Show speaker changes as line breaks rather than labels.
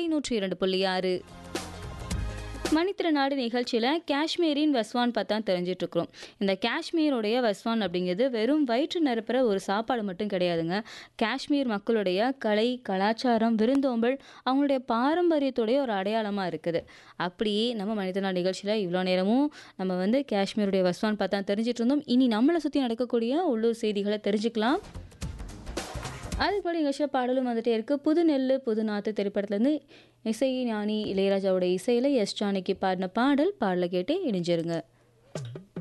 பண்பலை 102.6. மணித்திருநாடு நிகழ்ச்சியில் காஷ்மீரின் வஸ்வான் பார்த்தா தெரிஞ்சிட்டு இருக்கிறோம். இந்த காஷ்மீருடைய வஸ்வான் அப்படிங்கிறது வெறும் வயிற்று நிரப்புற ஒரு சாப்பாடு மட்டும் கிடையாதுங்க. காஷ்மீர் மக்களுடைய கலை, கலாச்சாரம், விருந்தோம்பல், அவங்களுடைய பாரம்பரியத்துடைய ஒரு அடையாளமாக இருக்குது. அப்படியே நம்ம மனிதநாள் நிகழ்ச்சியில் இவ்வளோ நேரமும் நம்ம காஷ்மீருடைய வஸ்வான் பார்த்தா தெரிஞ்சிட்டு இருந்தோம். இனி நம்மளை சுற்றி நடக்கக்கூடிய உள்ளூர் செய்திகளை தெரிஞ்சுக்கலாம். அதுக்கு முன்னாடி நிகழ்ச்சியில் பாடலும் வந்துட்டே இருக்கு. புது நெல்லு புது நாத்து திரைப்படத்துலேருந்து இசை ஞானி இளையராஜாவோட இசையில் எஸ் ஜானகி பாடின பாடலை கேட்டு இணைஞ்சிருங்க.